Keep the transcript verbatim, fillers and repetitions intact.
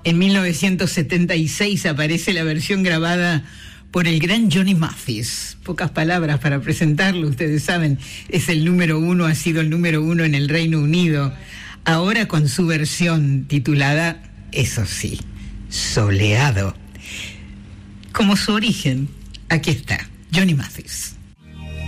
En mil novecientos setenta y seis aparece la versión grabada por el gran Johnny Mathis. Pocas palabras para presentarlo, ustedes saben, es el número uno, ha sido el número uno en el Reino Unido. Ahora con su versión titulada, eso sí, Soleado. Como su origen, aquí está, Johnny Mathis.